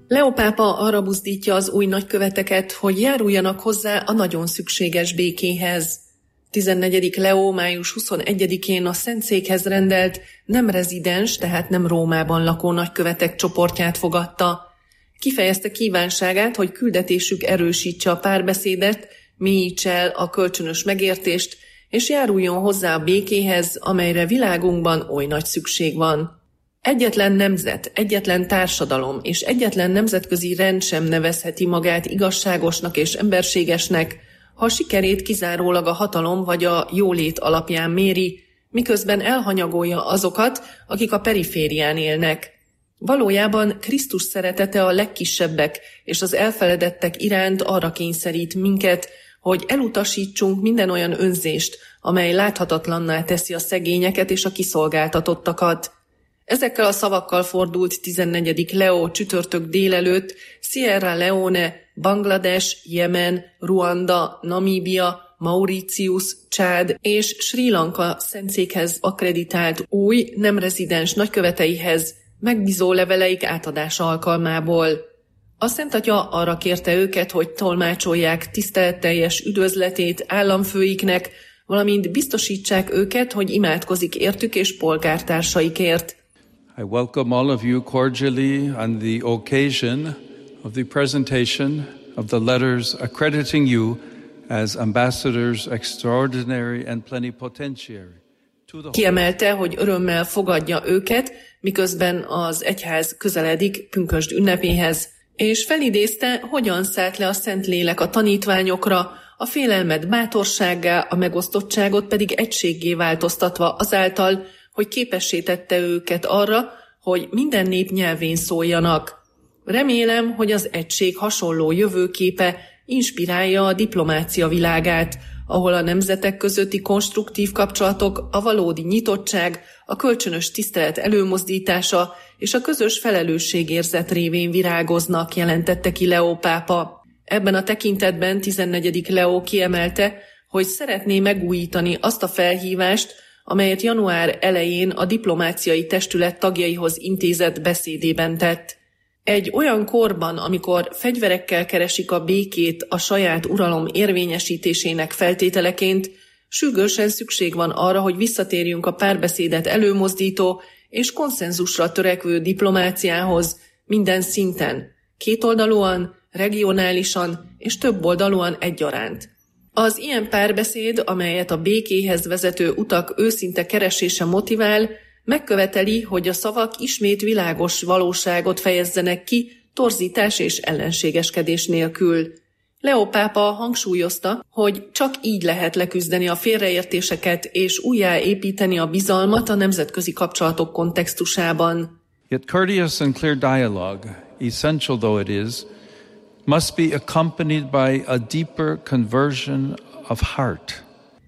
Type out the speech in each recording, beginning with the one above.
Leó pápa arra buzdítja az új nagyköveteket, hogy járuljanak hozzá a nagyon szükséges békéhez. 14. Leó május 21-én a Szentszékhez rendelt, nem rezidens, tehát nem Rómában lakó nagykövetek csoportját fogadta. Kifejezte kívánságát, hogy küldetésük erősítse a párbeszédet, mélyítse el a kölcsönös megértést, és járuljon hozzá a békéhez, amelyre világunkban oly nagy szükség van. Egyetlen nemzet, egyetlen társadalom és egyetlen nemzetközi rend sem nevezheti magát igazságosnak és emberségesnek, ha a sikerét kizárólag a hatalom vagy a jólét alapján méri, miközben elhanyagolja azokat, akik a periférián élnek. Valójában Krisztus szeretete a legkisebbek és az elfeledettek iránt arra kényszerít minket, hogy elutasítsunk minden olyan önzést, amely láthatatlanná teszi a szegényeket és a kiszolgáltatottakat. Ezekkel a szavakkal fordult 14. Leó csütörtök délelőtt Sierra Leone, Banglades, Jemen, Ruanda, Namíbia, Mauritius, Csád és Srí Lanka Szentszékhez akkreditált új, nem rezidens nagyköveteihez megbízó leveleik átadása alkalmából. A Szent Atya arra kérte őket, hogy tolmácsolják tiszteletteljes üdvözletét államfőiknek, valamint biztosítsák őket, hogy imádkozik értük és polgártársaikért. I welcome all of you cordially on the occasion of the presentation of the letters accrediting you as ambassadors extraordinary and plenipotentiary. Kiemelte, hogy örömmel fogadja őket, miközben az egyház közeledik pünkösd ünnepéhez, és felidézte, hogyan szállt le a Szentlélek a tanítványokra, a félelmet bátorsággá, a megosztottságot pedig egységgé változtatva azáltal, hogy képessé tette őket arra, hogy minden nép nyelvén szóljanak. Remélem, hogy az egység hasonló jövőképe inspirálja a diplomácia világát, ahol a nemzetek közötti konstruktív kapcsolatok, a valódi nyitottság, a kölcsönös tisztelet előmozdítása és a közös felelősségérzet révén virágoznak, jelentette ki Leó pápa. Ebben a tekintetben 14. Leó kiemelte, hogy szeretné megújítani azt a felhívást, amelyet január elején a diplomáciai testület tagjaihoz intézett beszédében tett. Egy olyan korban, amikor fegyverekkel keresik a békét a saját uralom érvényesítésének feltételeként, sürgősen szükség van arra, hogy visszatérjünk a párbeszédet előmozdító és konszenzusra törekvő diplomáciához minden szinten, kétoldalúan, regionálisan és többoldalúan egyaránt. Az ilyen párbeszéd, amelyet a békéhez vezető utak őszinte keresése motivál, megköveteli, hogy a szavak ismét világos valóságot fejezzenek ki torzítás és ellenségeskedés nélkül. Leó pápa hangsúlyozta, hogy csak így lehet leküzdeni a félreértéseket és újjáépíteni a bizalmat a nemzetközi kapcsolatok kontextusában. Yet courteous and clear dialogue, essential though it is, must be accompanied by a deeper conversion of heart.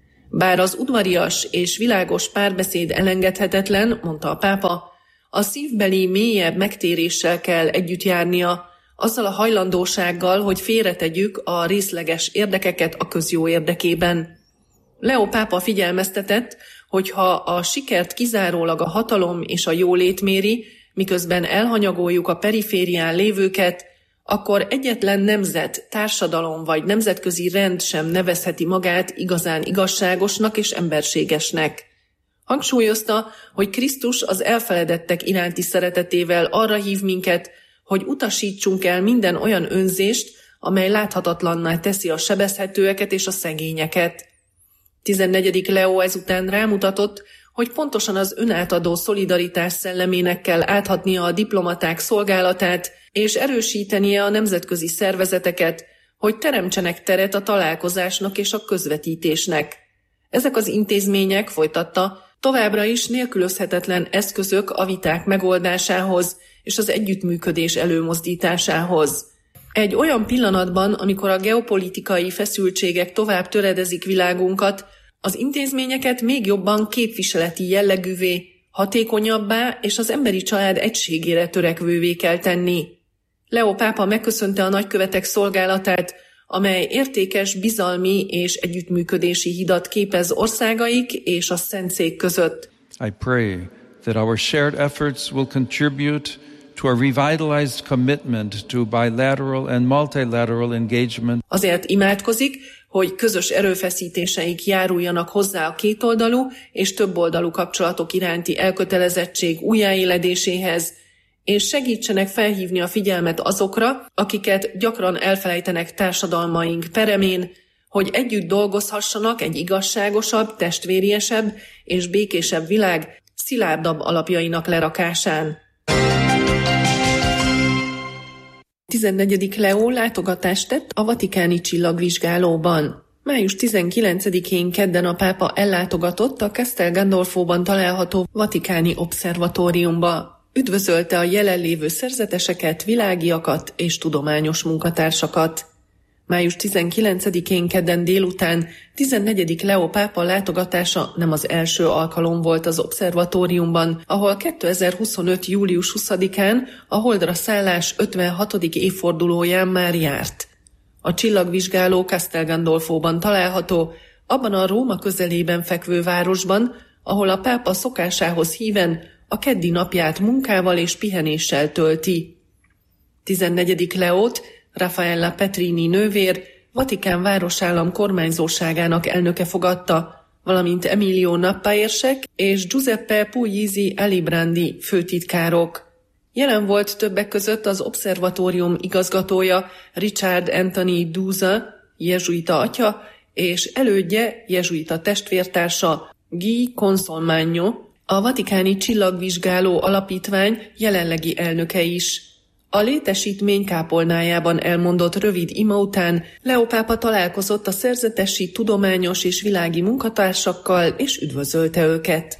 Bár az udvarias és világos párbeszéd elengedhetetlen, mondta a pápa, a szívbeli mélyebb megtéréssel kell együtt járnia, azzal a hajlandósággal, hogy félretegyük a részleges érdekeket a közjó érdekében. Leó pápa figyelmeztetett, hogy ha a sikert kizárólag a hatalom és a jólét méri, miközben elhanyagoljuk a periférián lévőket, akkor egyetlen nemzet, társadalom vagy nemzetközi rend sem nevezheti magát igazán igazságosnak és emberségesnek. Hangsúlyozta, hogy Krisztus az elfeledettek iránti szeretetével arra hív minket, hogy utasítsunk el minden olyan önzést, amely láthatatlanná teszi a sebezhetőeket és a szegényeket. 14. Leó ezután rámutatott, hogy pontosan az önátadó szolidaritás szellemének kell áthatnia a diplomaták szolgálatát, és erősítenie a nemzetközi szervezeteket, hogy teremtsenek teret a találkozásnak és a közvetítésnek. Ezek az intézmények, folytatta, továbbra is nélkülözhetetlen eszközök a viták megoldásához és az együttműködés előmozdításához. Egy olyan pillanatban, amikor a geopolitikai feszültségek tovább töredezik világunkat, az intézményeket még jobban képviseleti jellegűvé, hatékonyabbá és az emberi család egységére törekvővé kell tenni. Leó pápa megköszönte a nagykövetek szolgálatát, amely értékes bizalmi és együttműködési hidat képez országaik és a Szentszék között. I pray that our shared efforts will contribute to a revitalized commitment to bilateral and multilateral engagement. Azért imádkozik, hogy közös erőfeszítéseik járuljanak hozzá a kétoldalú és többoldalú kapcsolatok iránti elkötelezettség újjáéledéséhez, és segítsenek felhívni a figyelmet azokra, akiket gyakran elfelejtenek társadalmaink peremén, hogy együtt dolgozhassanak egy igazságosabb, testvériesebb és békésebb világ szilárdabb alapjainak lerakásán. 14. Leó látogatást tett a vatikáni csillagvizsgálóban. Május 19-én kedden a pápa ellátogatott a Castel Gandolfóban található vatikáni obszervatóriumba. Üdvözölte a jelenlévő szerzeteseket, világiakat és tudományos munkatársakat. Május 19-én kedden délután 14. Leó pápa látogatása nem az első alkalom volt az obszervatóriumban, ahol 2025. július 20-án a Holdra szállás 56. évfordulóján már járt. A csillagvizsgáló Castel Gandolfóban található, abban a Róma közelében fekvő városban, ahol a pápa szokásához híven a keddi napját munkával és pihenéssel tölti. 14. Leót Raffaella Petrini nővér, Vatikán városállam kormányzóságának elnöke fogadta, valamint Emilio Nappa érsek és Giuseppe Puglisi Alibrandi főtitkárok. Jelen volt többek között az obszervatórium igazgatója Richard Anthony Duza, jezsuita atya, és elődje, jezsuita testvértársa Guy Consolmagno, a vatikáni csillagvizsgáló alapítvány jelenlegi elnöke is. A létesítmény kápolnájában elmondott rövid ima után Leó pápa találkozott a szerzetesi, tudományos és világi munkatársakkal, és üdvözölte őket.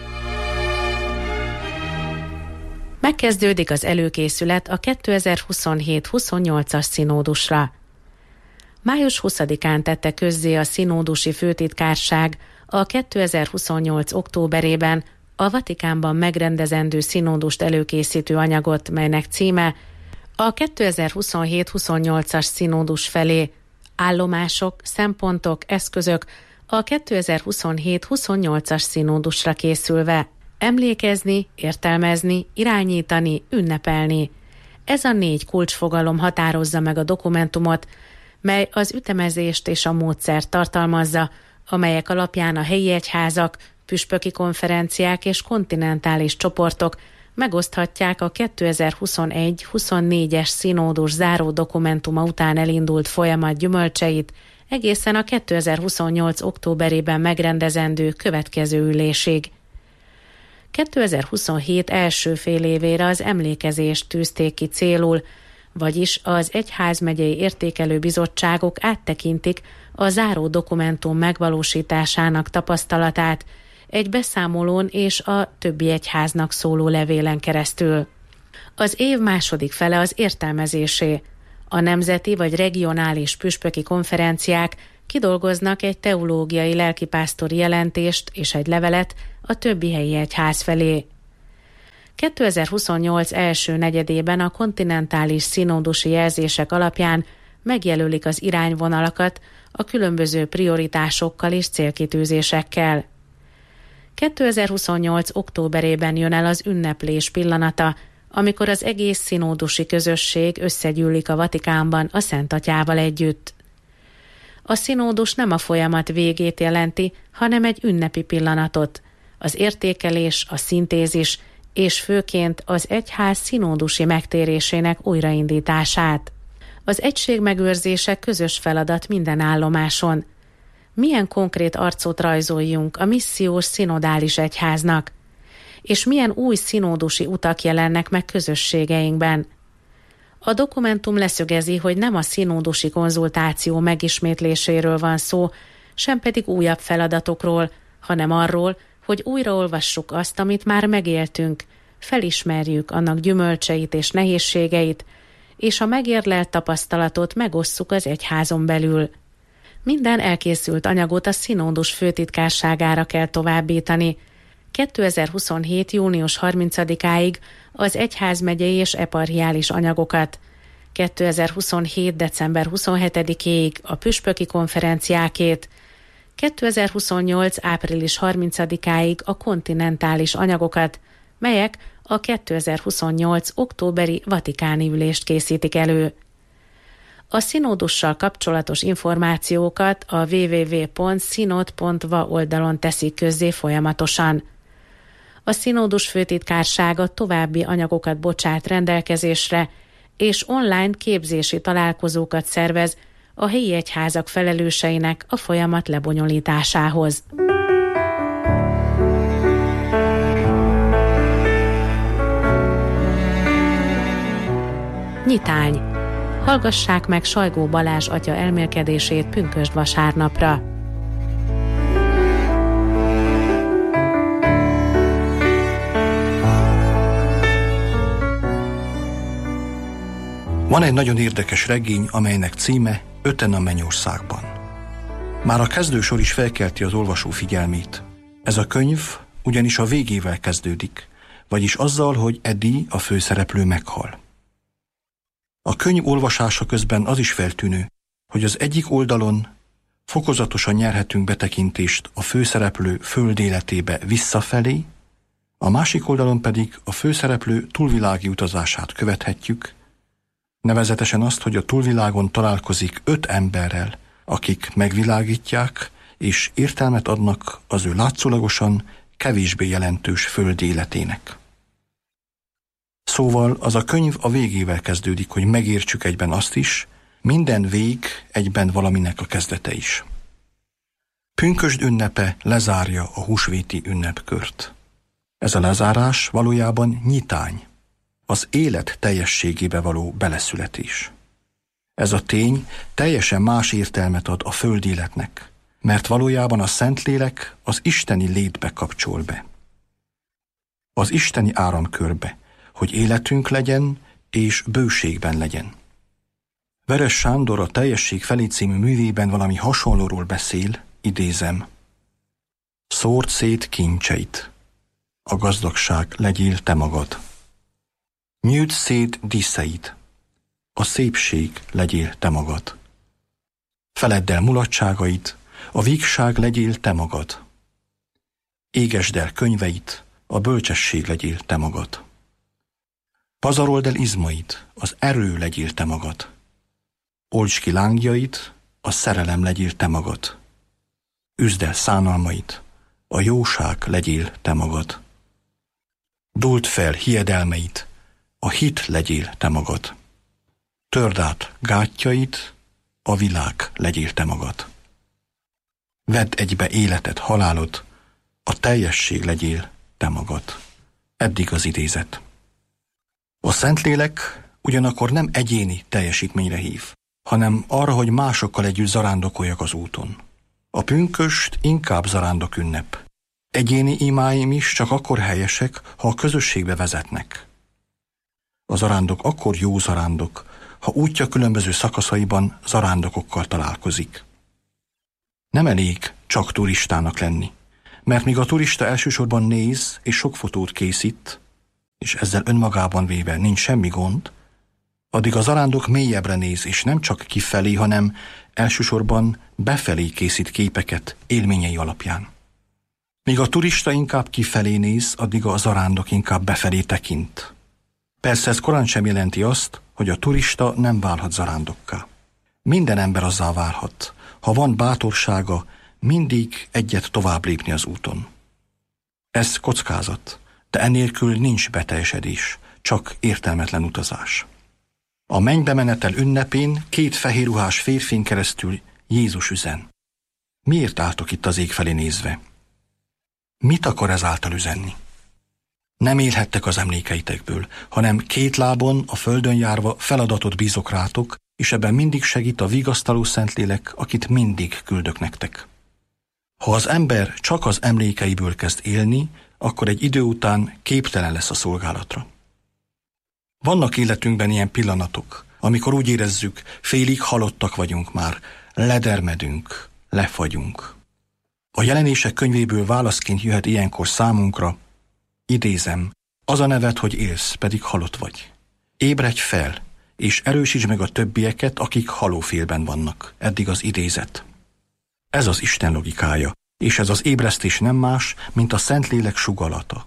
Megkezdődik az előkészület a 2027-28-as színódusra. Május 20-án tette közzé a színódusi főtitkárság a 2028. októberében a Vatikánban megrendezendő színódust előkészítő anyagot, melynek címe a 2027-28-as színódus felé állomások, szempontok, eszközök a 2027-28-as színódusra készülve. Emlékezni, értelmezni, irányítani, ünnepelni. Ez a 4 kulcsfogalom határozza meg a dokumentumot, mely az ütemezést és a módszert tartalmazza, amelyek alapján a helyi egyházak, püspöki konferenciák és kontinentális csoportok megoszthatják a 2021-24-es színódus záró dokumentuma után elindult folyamat gyümölcseit egészen a 2028. októberében megrendezendő következő ülésig. 2027 első fél évére az emlékezést tűzték ki célul, vagyis az egyházmegyei értékelő bizottságok áttekintik a záró dokumentum megvalósításának tapasztalatát egy beszámolón és a többi egyháznak szóló levélen keresztül. Az év második fele az értelmezésé. A nemzeti vagy regionális püspöki konferenciák kidolgoznak egy teológiai lelkipásztori jelentést és egy levelet a többi helyi egyház felé. 2028 első negyedében a kontinentális színódusi jelzések alapján megjelölik az irányvonalakat a különböző prioritásokkal és célkitűzésekkel. 2028 októberében jön el az ünneplés pillanata, amikor az egész színódusi közösség összegyűlik a Vatikánban a Szent Atyával együtt. A színódus nem a folyamat végét jelenti, hanem egy ünnepi pillanatot, az értékelés, a szintézis és főként az egyház színódusi megtérésének újraindítását. Az egység megőrzése közös feladat minden állomáson. Milyen konkrét arcot rajzoljunk a missziós szinodális egyháznak, és milyen új színódusi utak jelennek meg közösségeinkben. A dokumentum leszögezi, hogy nem a színódusi konzultáció megismétléséről van szó, sem pedig újabb feladatokról, hanem arról, hogy újraolvassuk azt, amit már megéltünk, felismerjük annak gyümölcseit és nehézségeit, és a megérlelt tapasztalatot megosszuk az egyházon belül. Minden elkészült anyagot a színódus főtitkárságára kell továbbítani. 2027. június 30-áig az egyházmegyei és eparchiális anyagokat, 2027. december 27-éig a püspöki konferenciákét, 2028. április 30-áig a kontinentális anyagokat, melyek a 2028. októberi vatikáni ülést készítik elő. A színódussal kapcsolatos információkat a www.synod.va oldalon teszik közzé folyamatosan. A színódus főtitkársága további anyagokat bocsát rendelkezésre, és online képzési találkozókat szervez a helyi egyházak felelőseinek a folyamat lebonyolításához. Nyitány. Hallgassák meg Sajgó Balázs atya elmélkedését pünkösd vasárnapra. Van egy nagyon érdekes regény, amelynek címe Öten a mennyországban. Már a kezdősor is felkelti az olvasó figyelmét. Ez a könyv ugyanis a végével kezdődik, vagyis azzal, hogy Eddie, a főszereplő meghal. A könyv olvasása közben az is feltűnő, hogy az egyik oldalon fokozatosan nyerhetünk betekintést a főszereplő földéletébe visszafelé, a másik oldalon pedig a főszereplő túlvilági utazását követhetjük, nevezetesen azt, hogy a túlvilágon találkozik 5 emberrel, akik megvilágítják és értelmet adnak az ő látszólagosan kevésbé jelentős földi életének. Szóval az a könyv a végével kezdődik, hogy megértsük egyben azt is, minden vég egyben valaminek a kezdete is. Pünkösd ünnepe lezárja a húsvéti ünnepkört. Ez a lezárás valójában nyitány, az élet teljességébe való beleszületés. Ez a tény teljesen más értelmet ad a földi életnek, mert valójában a Szentlélek az isteni létbe kapcsol be. Az isteni áramkörbe, hogy életünk legyen és bőségben legyen. Veres Sándor a Teljesség felé című művében valami hasonlóról beszél, idézem. Szórt szét kincseit, a gazdagság legyél te magad. Nyűjt szét díszeit, a szépség legyél te magad. Feledd el mulatságait, a vígság legyél te magad. Égesd el könyveit, a bölcsesség legyél te magad. Pazarold el izmait, az erő legyél te magad. Oltsd ki lángjait, a szerelem legyél te magad. Üzd el szánalmait, a jóság legyél te magad. Duld fel hiedelmeit, a hit legyél te magad. Törd át gátjait, a világ legyél te magad. Vedd egybe életed, halálod, a teljesség legyél te magad. Eddig az idézet. A Szentlélek ugyanakkor nem egyéni teljesítményre hív, hanem arra, hogy másokkal együtt zarándokoljak az úton. A pünkösd inkább zarándok ünnep. Egyéni imáim is csak akkor helyesek, ha a közösségbe vezetnek. A zarándok akkor jó zarándok, ha útja különböző szakaszaiban zarándokokkal találkozik. Nem elég csak turistának lenni, mert míg a turista elsősorban néz és sok fotót készít, és ezzel önmagában véve nincs semmi gond, addig a zarándok mélyebbre néz, és nem csak kifelé, hanem elsősorban befelé készít képeket élményei alapján. Míg a turista inkább kifelé néz, addig a zarándok inkább befelé tekint. Persze ez korán sem jelenti azt, hogy a turista nem válhat zarándokká. Minden ember azzá válhat, ha van bátorsága mindig egyet tovább lépni az úton. Ez kockázat, de enélkül nincs beteljesedés, csak értelmetlen utazás. A mennybe menetel ünnepén 2 fehérruhás férfin keresztül Jézus üzen. Miért álltok itt az ég felé nézve? Mit akar ezáltal üzenni? Nem élhettek az emlékeitekből, hanem 2 lábon a földön járva feladatot bízok rátok, és ebben mindig segít a vigasztaló Szentlélek, akit mindig küldök nektek. Ha az ember csak az emlékeiből kezd élni, akkor egy idő után képtelen lesz a szolgálatra. Vannak életünkben ilyen pillanatok, amikor úgy érezzük, félig halottak vagyunk már, ledermedünk, lefagyunk. A Jelenések könyvéből válaszként jöhet ilyenkor számunkra, idézem, az a neved, hogy élsz, pedig halott vagy. Ébredj fel, és erősítsd meg a többieket, akik halófélben vannak. Eddig az idézet. Ez az Isten logikája, és ez az ébresztés nem más, mint a Szentlélek sugallata.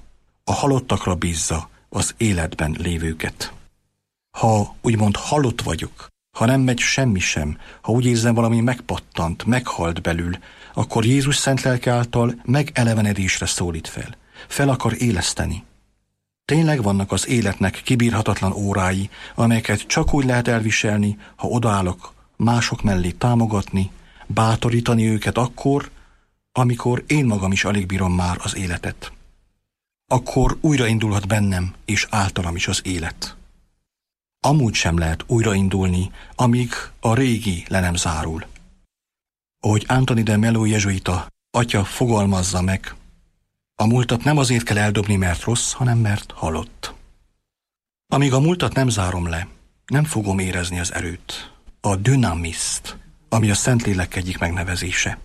a halottakra bízza az életben lévőket. Ha úgymond halott vagyok, ha nem megy semmi sem, ha úgy érzem, valami megpattant, meghalt belül, akkor Jézus szent lelke által megelevenedésre szólít fel akar éleszteni. Tényleg vannak az életnek kibírhatatlan órái, amelyeket csak úgy lehet elviselni, ha odaállok mások mellé támogatni, bátorítani őket akkor, amikor én magam is alig bírom már az életet. Akkor újraindulhat bennem és általam is az élet. Amúgy sem lehet újraindulni, amíg a régi le nem zárul. Ahogy Anthony de Mello jezsuita atya fogalmazza meg, a múltat nem azért kell eldobni, mert rossz, hanem mert halott. Amíg a múltat nem zárom le, nem fogom érezni az erőt, a dünamiszt, ami a Szentlélek egyik megnevezése.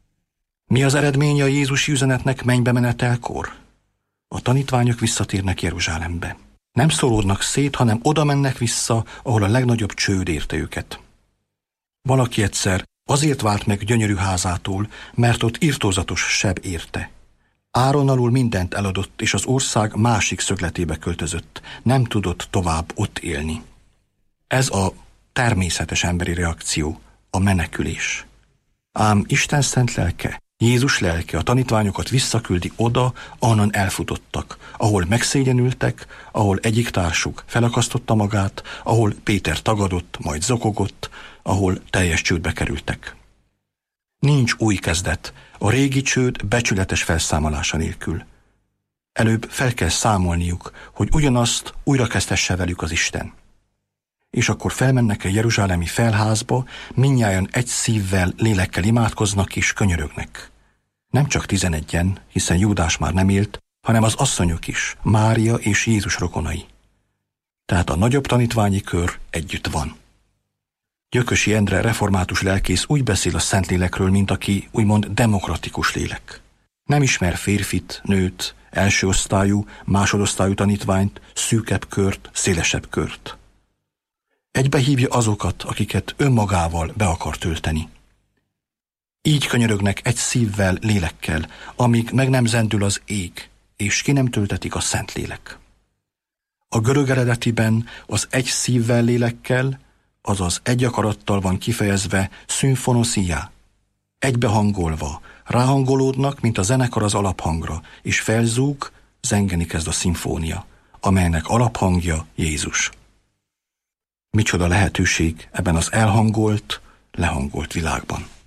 Mi az eredménye a Jézusi üzenetnek mennybe menetelkor? A tanítványok visszatérnek Jeruzsálembe. Nem szólódnak szét, hanem oda mennek vissza, ahol a legnagyobb csőd érte őket. Valaki egyszer azért vált meg gyönyörű házától, mert ott irtózatos seb érte. Áron alul mindent eladott, és az ország másik szögletébe költözött. Nem tudott tovább ott élni. Ez a természetes emberi reakció, a menekülés. Ám Isten szent lelke, Jézus lelke a tanítványokat visszaküldi oda, ahonnan elfutottak, ahol megszégyenültek, ahol egyik társuk felakasztotta magát, ahol Péter tagadott, majd zokogott, ahol teljes csődbe kerültek. Nincs új kezdet, a régi csőd becsületes felszámolása nélkül. Előbb fel kell számolniuk, hogy ugyanazt újra kezdhesse velük az Isten. És akkor felmennek a jeruzsálemi felházba, mindnyájan egy szívvel, lélekkel imádkoznak és könyörögnek. Nem csak 11-en, hiszen Júdás már nem élt, hanem az asszonyok is, Mária és Jézus rokonai. Tehát a nagyobb tanítványi kör együtt van. Gyökösi Endre református lelkész úgy beszél a Szentlélekről, mint aki úgymond demokratikus lélek. Nem ismer férfit, nőt, első osztályú, másodosztályú tanítványt, szűkebb kört, szélesebb kört. Egybehívja azokat, akiket önmagával be akar tölteni. Így könyörögnek egy szívvel, lélekkel, amíg meg nem zendül az ég, és ki nem töltetik a Szentlélek. A görög eredetiben az egy szívvel, lélekkel, azaz egy akarattal van kifejezve szimfonoszia. Egybehangolva, ráhangolódnak, mint a zenekar az alaphangra, és felzúg, zengeni kezd a szimfónia, amelynek alaphangja Jézus. Micsoda lehetőség ebben az elhangolt, lehangolt világban.